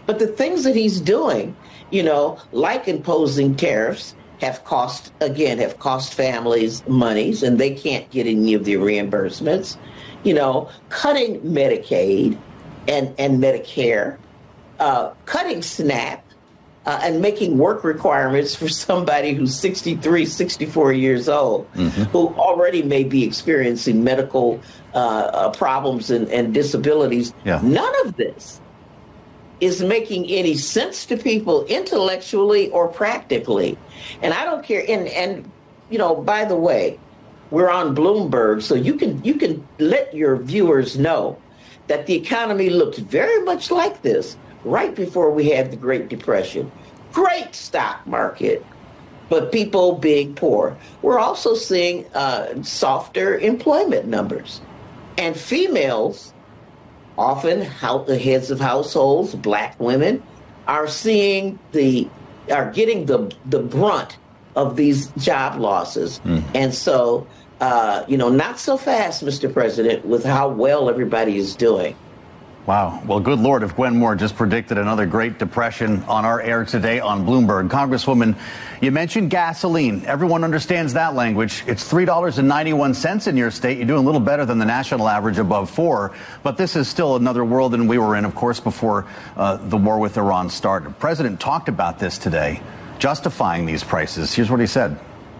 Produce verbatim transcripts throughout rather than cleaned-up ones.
But the things that he's doing, you know, like imposing tariffs, have cost, again, have cost families monies, and they can't get any of the reimbursements. You know, cutting Medicaid and, and Medicare, uh, cutting SNAP, uh, and making work requirements for somebody who's sixty-three, sixty-four years old, mm-hmm. who already may be experiencing medical uh, uh, problems and, and disabilities. Yeah. None of this is making any sense to people intellectually or practically. And I don't care. And, and you know, by the way, we're on Bloomberg, so you can you can let your viewers know that the economy looked very much like this right before we had the Great Depression. Great stock market, but people being poor. We're also seeing uh, softer employment numbers. And females, often the heads of households, black women, are seeing the are getting the the brunt of these job losses. Mm. And so, uh, you know, not so fast, Mister President, with how well everybody is doing. Wow. Well, good Lord, if Gwen Moore just predicted another Great Depression on our air today on Bloomberg. Congresswoman, you mentioned gasoline. Everyone understands that language. It's three dollars and ninety-one cents in your state. You're doing a little better than the national average, above four. But this is still another world than we were in, of course, before uh, the war with Iran started. The president talked about this today, justifying these prices. Here's what he said.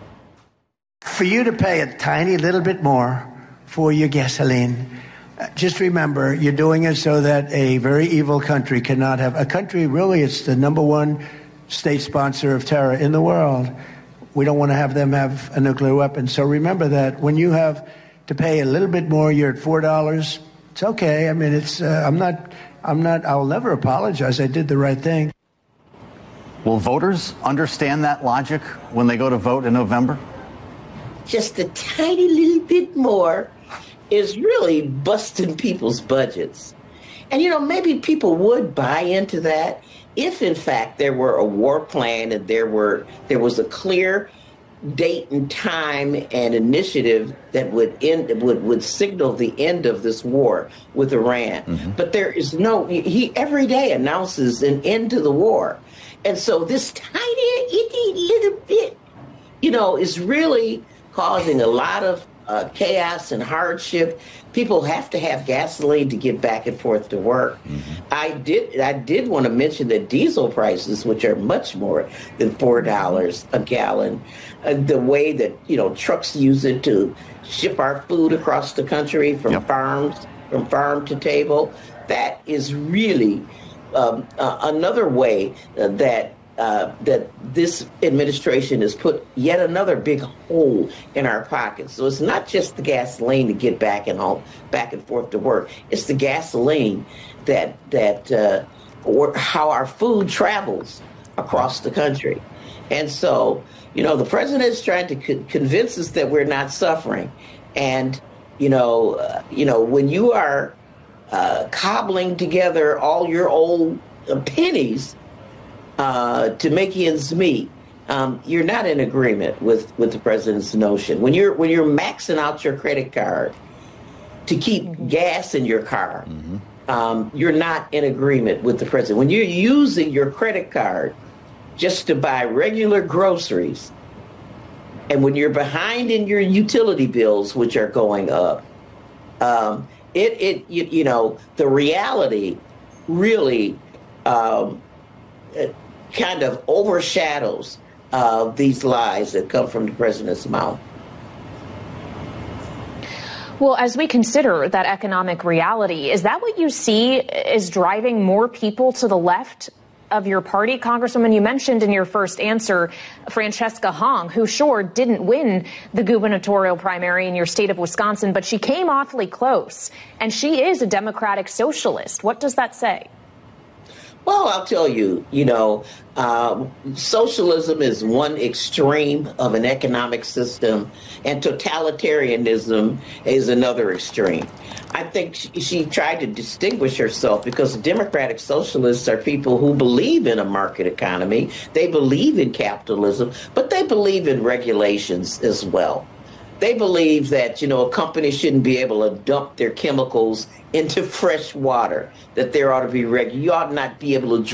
For you to pay a tiny little bit more for your gasoline, just remember, you're doing it so that a very evil country cannot have a country. Really, it's the number one state sponsor of terror in the world. We don't want to have them have a nuclear weapon. So remember that when you have to pay a little bit more, you're at four dollars. It's okay. I mean, it's uh, I'm not I'm not I'll never apologize. I did the right thing. Will voters understand that logic when they go to vote in November? Just a tiny little bit more is really busting people's budgets. And, you know, maybe people would buy into that if, in fact, there were a war plan and there were there was a clear date and time and initiative that would end would, would signal the end of this war with Iran. Mm-hmm. But there is no he every day announces an end to the war. And so this tiny itty little bit, you know, is really causing a lot of Uh, chaos and hardship. People have to have gasoline to get back and forth to work. Mm-hmm. I did I did want to mention that diesel prices, which are much more than four dollars a gallon, uh, the way that, you know, trucks use it to ship our food across the country from yep. farms, from farm to table, that is really um, uh, another way uh, that Uh, that this administration has put yet another big hole in our pockets. So it's not just the gasoline to get back and home, back and forth to work. It's the gasoline that that uh, or how our food travels across the country. And so, you know, the president is trying to co- convince us that we're not suffering. And you know, uh, you know, when you are uh, cobbling together all your old uh, pennies Uh, to make ends meet, um, you're not in agreement with, with the president's notion. When you're when you're maxing out your credit card to keep mm-hmm. gas in your car, mm-hmm. um, you're not in agreement with the president. When you're using your credit card just to buy regular groceries, and when you're behind in your utility bills, which are going up, um, it it you, you know the reality really. Um, it, kind of overshadows uh, these lies that come from the president's mouth. Well, as we consider that economic reality, is that what you see is driving more people to the left of your party? Congresswoman, you mentioned in your first answer Francesca Hong, who sure didn't win the gubernatorial primary in your state of Wisconsin, but she came awfully close, and she is a Democratic socialist. What does that say? Well, I'll tell you, you know, um, socialism is one extreme of an economic system, and totalitarianism is another extreme. I think she, she tried to distinguish herself because Democratic socialists are people who believe in a market economy. They believe in capitalism, but they believe in regulations as well. They believe that, you know, a company shouldn't be able to dump their chemicals into fresh water, that there ought to be reg. You ought not be able to